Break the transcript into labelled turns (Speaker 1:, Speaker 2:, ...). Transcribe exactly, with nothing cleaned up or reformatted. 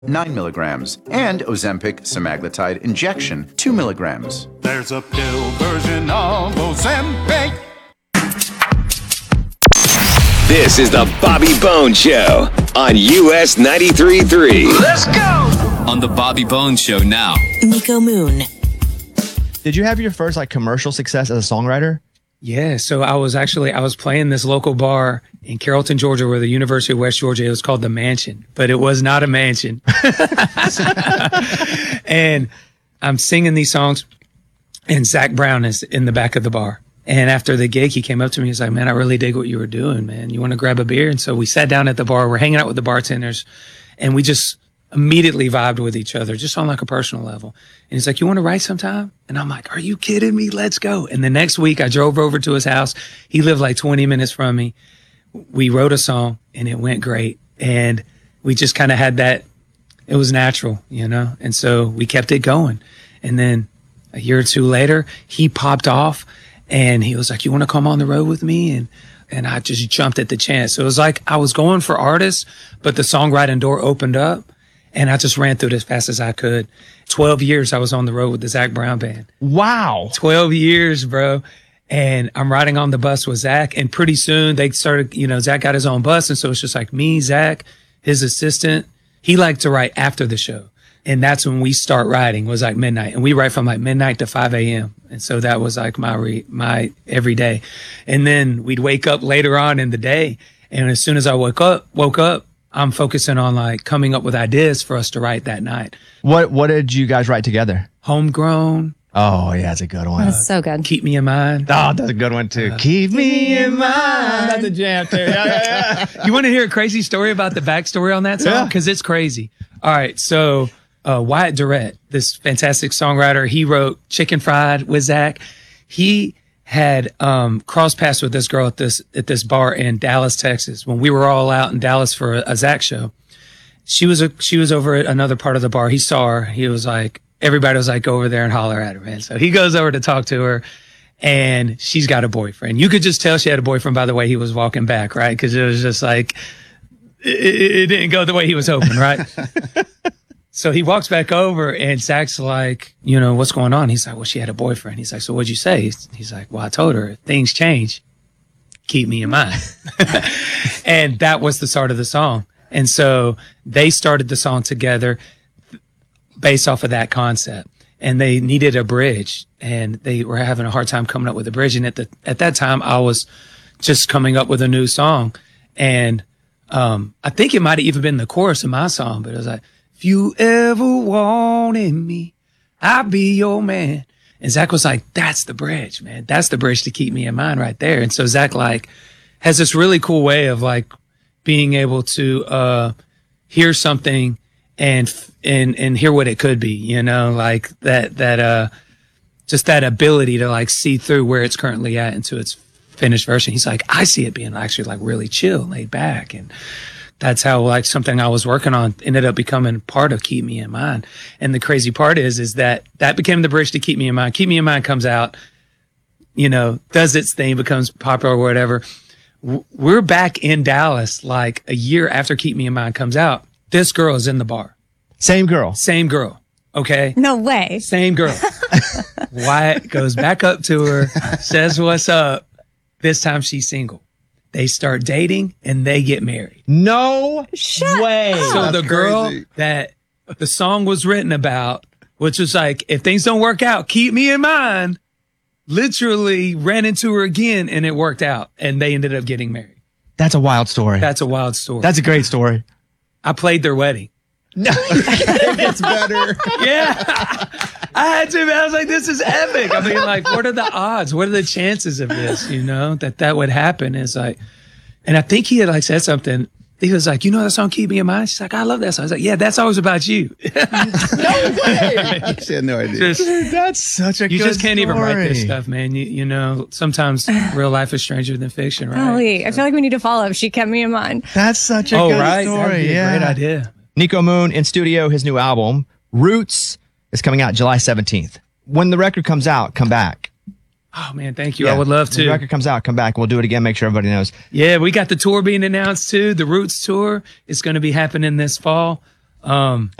Speaker 1: nine milligrams, and Ozempic semaglutide injection, two milligrams.
Speaker 2: There's a pill version of Ozempic.
Speaker 3: This is the Bobby Bones Show on U S ninety-three point three.
Speaker 4: Let's go!
Speaker 5: On the Bobby Bones Show now.
Speaker 6: Nico Moon.
Speaker 7: Did you have your first like commercial success as a songwriter?
Speaker 8: Yeah, so I was actually, I was playing this local bar in Carrollton, Georgia, where the University of West Georgia, it was called The Mansion, but it was not a mansion. And I'm singing these songs, and Zach Brown is in the back of the bar. And after the gig, he came up to me. He's like, man, I really dig what you were doing, man. You want to grab a beer? And so we sat down at the bar. We're hanging out with the bartenders, and we just immediately vibed with each other, just on like a personal level. And he's like, you want to write sometime? And I'm like, are you kidding me? Let's go. And the next week I drove over to his house. He lived like twenty minutes from me. We wrote a song and it went great. And we just kind of had that, it was natural, you know? And so we kept it going. And then a year or two later, he popped off and he was like, you want to come on the road with me? And and I just jumped at the chance. So it was like I was going for artists, but the songwriting door opened up. And I just ran through it as fast as I could. twelve years I was on the road with the Zach Brown Band.
Speaker 7: Wow.
Speaker 8: twelve years, bro. And I'm riding on the bus with Zach. And pretty soon they started, you know, Zach got his own bus. And so it's just like me, Zach, his assistant. He liked to write after the show. And that's when we start writing, was like midnight. And we write from like midnight to five a.m. And so that was like my, re- my every day. And then we'd wake up later on in the day. And as soon as I woke up, woke up, I'm focusing on like coming up with ideas for us to write that night.
Speaker 7: What What did you guys write together?
Speaker 8: Homegrown.
Speaker 7: Oh, yeah, that's a good one.
Speaker 6: That's so good.
Speaker 8: Keep Me in Mind.
Speaker 7: Oh, that's a good one too.
Speaker 8: Uh,
Speaker 7: Keep me in mind. That's a jam too. Yeah, yeah, yeah.
Speaker 8: You want to hear a crazy story about the backstory on that song? Because yeah. It's crazy. All right, so uh, Wyatt Durrett, this fantastic songwriter, he wrote Chicken Fried with Zach. He had um cross paths with this girl at this at this bar in Dallas, Texas, when we were all out in Dallas for a, a Zach show. She was a, she was over at another part of the bar. He saw her. He was like, everybody was like, go over there and holler at her, man. So he goes over to talk to her, and she's got a boyfriend. You could just tell she had a boyfriend by the way he was walking back, right? Because it was just like it, it didn't go the way he was hoping, right? So he walks back over and Zach's like, you know, what's going on? He's like, well, she had a boyfriend. He's like, so what'd you say? He's like, well, I told her things change. Keep me in mind. And that was the start of the song. And so they started the song together based off of that concept. And they needed a bridge and they were having a hard time coming up with a bridge. And at the, at that time I was just coming up with a new song. And, um, I think it might have even been the chorus of my song, but it was like, if you ever wanted me, I'll be your man. And Zach was like, that's the bridge, man. That's the bridge to keep me in mind right there. And so Zach like has this really cool way of like being able to, uh, hear something and, and, and hear what it could be, you know, like that, that, uh, just that ability to like see through where it's currently at into its finished version. He's like, I see it being actually like really chill, laid back. And that's how like something I was working on ended up becoming part of Keep Me in Mind. And the crazy part is, is that that became the bridge to Keep Me in Mind. Keep Me in Mind comes out, you know, does its thing, becomes popular or whatever. We're back in Dallas like a year after Keep Me in Mind comes out. This girl is in the bar.
Speaker 7: Same girl.
Speaker 8: Same girl. Okay.
Speaker 6: No way.
Speaker 8: Same girl. Wyatt goes back up to her, says what's up. This time she's single. They start dating and they get married.
Speaker 7: No
Speaker 6: Shut
Speaker 7: way.
Speaker 6: up.
Speaker 8: So
Speaker 2: That's
Speaker 8: the girl
Speaker 2: crazy.
Speaker 8: that the song was written about, which was like, if things don't work out, keep me in mind, literally ran into her again and it worked out and they ended up getting married.
Speaker 7: That's a wild story.
Speaker 8: That's a wild story.
Speaker 7: That's a great story.
Speaker 8: I played their wedding.
Speaker 7: No, it gets better.
Speaker 8: Yeah. I had to, man. I was like, this is epic. I mean, like, what are the odds? What are the chances of this, you know, that that would happen? It's like, and I think he had like said something. He was like, you know that song, Keep Me in Mind? She's like, I love that song. I was like, yeah, that's always about you.
Speaker 7: No way.
Speaker 2: She had no idea.
Speaker 8: Just,
Speaker 7: That's such a
Speaker 8: you
Speaker 7: good
Speaker 8: just can't even write this
Speaker 7: story.
Speaker 8: stuff, man. You, you know, sometimes real life is stranger than fiction, right?
Speaker 6: Golly, I feel like we need to follow up. She kept me in mind.
Speaker 7: That's such a
Speaker 8: Oh,
Speaker 7: good
Speaker 8: right.
Speaker 7: story.
Speaker 8: That'd be a
Speaker 7: yeah.
Speaker 8: great idea.
Speaker 7: Nico Moon in studio, his new album, Roots, is coming out July seventeenth. When the record comes out, come back.
Speaker 8: Oh, man, thank you. I would love
Speaker 7: When
Speaker 8: to.
Speaker 7: the record comes out, come back. We'll do it again. Make sure everybody knows.
Speaker 8: Yeah, we got the tour being announced too. The Roots tour is going to be happening this fall. Um,